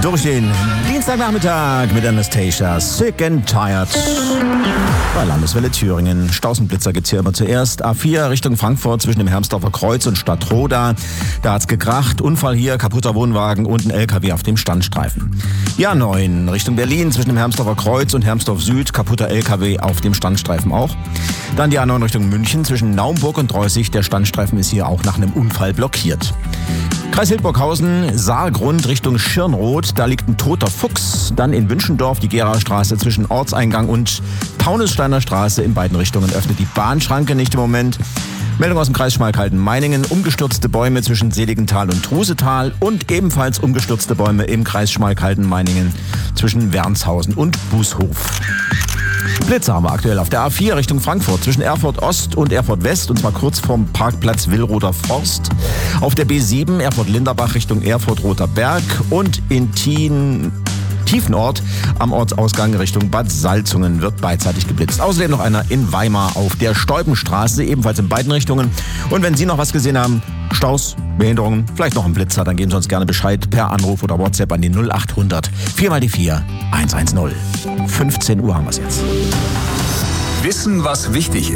Durch den Dienstagnachmittag mit Anastasia, Sick and Tired. Bei Landeswelle Thüringen. Stausenblitzer gibt's hier immer zuerst. A4 Richtung Frankfurt zwischen dem Hermsdorfer Kreuz und Stadtroda. Da hat's gekracht. Unfall hier, kaputter Wohnwagen und ein LKW auf dem Standstreifen. Die A9 Richtung Berlin zwischen dem Hermsdorfer Kreuz und Hermsdorf Süd. Kaputter LKW auf dem Standstreifen auch. Dann die A9 Richtung München zwischen Naumburg und Dreußig. Der Standstreifen ist hier auch nach einem Unfall blockiert. Kreis Hildburghausen, Saargrund Richtung Schirnroth, da liegt ein toter Fuchs. Dann in Wünschendorf die Gerastraße zwischen Ortseingang und Taunussteiner Straße. In beiden Richtungen öffnet die Bahnschranke nicht im Moment. Meldung aus dem Kreis Schmalkalden-Meiningen, umgestürzte Bäume zwischen Seligenthal und Trusetal und ebenfalls umgestürzte Bäume im Kreis Schmalkalden-Meiningen zwischen Wernshausen und Bußhof. Blitzer haben wir aktuell auf der A4 Richtung Frankfurt zwischen Erfurt Ost und Erfurt West und zwar kurz vorm Parkplatz Willroder Forst. Auf der B7 Erfurt-Linderbach Richtung Erfurt-Roter Berg und in Tiefenort am Ortsausgang Richtung Bad Salzungen wird beidseitig geblitzt. Außerdem noch einer in Weimar auf der Stolpenstraße, ebenfalls in beiden Richtungen. Und wenn Sie noch was gesehen haben, Staus, Behinderungen, vielleicht noch ein Blitzer, dann geben Sie uns gerne Bescheid per Anruf oder WhatsApp an die 0800 4x4 110. 15 Uhr haben wir es jetzt. Wissen, was wichtig ist.